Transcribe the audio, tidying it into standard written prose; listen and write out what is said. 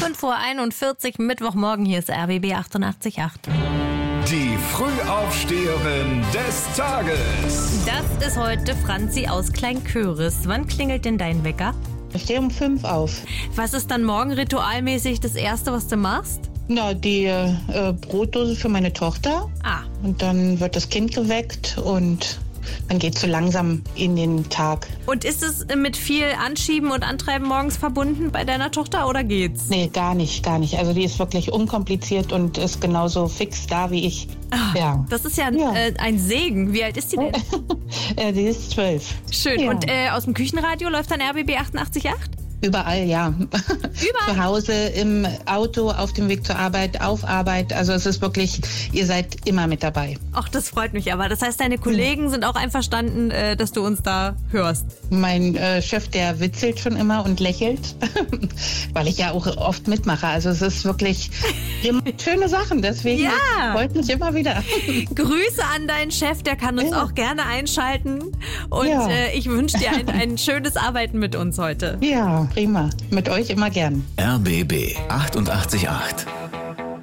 5:41 Uhr, Mittwochmorgen, hier ist RBB 88.8. Die Frühaufsteherin des Tages. Das ist heute Franzi aus Kleinköris. Wann klingelt denn dein Wecker? Ich stehe um 5 auf. Was ist dann morgen ritualmäßig das Erste, was du machst? Na, die Brotdose für meine Tochter. Und dann wird das Kind geweckt und dann geht's so langsam in den Tag. Und ist es mit viel Anschieben und Antreiben morgens verbunden bei deiner Tochter oder geht's? Nee, gar nicht. Also die ist wirklich unkompliziert und ist genauso fix da wie ich. Ja. Das ist ja ein Segen. Wie alt ist die denn? Die ist 12. Schön. Ja. Und aus dem Küchenradio läuft dann RBB 88.8? Überall, ja. Überall? Zu Hause, im Auto, auf dem Weg zur Arbeit, auf Arbeit. Also es ist wirklich, ihr seid immer mit dabei. Ach, das freut mich aber. Das heißt, deine Kollegen sind auch einverstanden, dass du uns da hörst? Mein Chef, der witzelt schon immer und lächelt, weil ich ja auch oft mitmache. Also es ist wirklich immer schöne Sachen. Deswegen freut mich immer wieder. Grüße an deinen Chef, der kann uns auch gerne einschalten. Und ich wünsche dir ein schönes Arbeiten mit uns heute. Ja, prima. Mit euch immer gern. RBB 88.8.